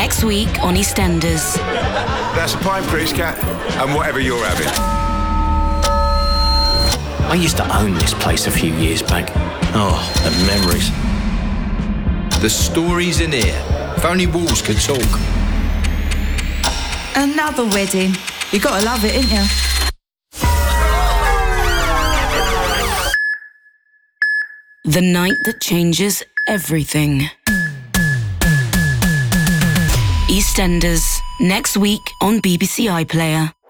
next week on EastEnders. That's a pint, please, Cat, and whatever you're having. I used to own this place a few years back. Oh, the memories. The story's in here. If only walls could talk. Another wedding. You gotta love it, ain't you? The night that changes everything. EastEnders, next week on BBC iPlayer.